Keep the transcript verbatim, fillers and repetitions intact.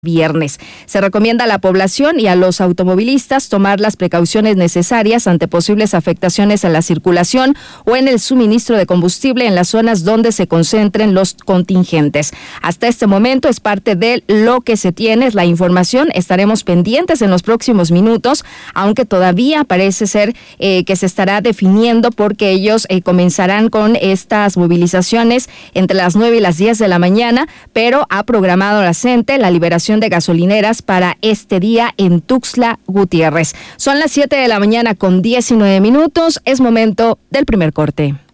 viernes. Se recomienda a la población y a los automovilistas tomar las precauciones necesarias ante posibles afectaciones a la circulación o en el suministro de combustible en las zonas donde se concentren los contingentes. Hasta este momento es parte de lo que se tiene, es la información. Estaremos pendientes en los próximos minutos, aunque todavía parece ser eh, que se estará definiendo porque ellos eh, comenzarán con estas movilizaciones entre las nueve y las diez de la mañana, pero ha programado la CENTE la liberación de gasolineras para este día en Tuxtla Gutiérrez. Son las siete de la mañana con diecinueve minutos. Es momento del primer corte.